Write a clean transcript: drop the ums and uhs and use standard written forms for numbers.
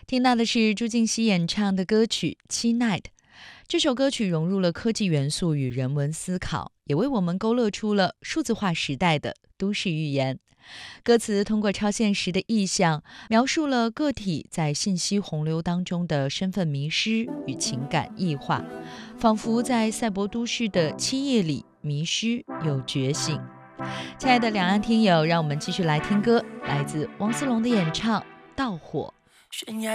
听到的是朱婧汐演唱的歌曲《七 Night》。这首歌曲融入了科技元素与人文思考，也为我们勾勒出了数字化时代的都市寓言。歌词通过超现实的意象，描述了个体在信息洪流当中的身份迷失与情感异化，仿佛在赛博都市的七夜里迷失又觉醒。亲爱的两岸听友，让我们继续来听歌，来自汪苏泷的演唱《盗火》。 悬崖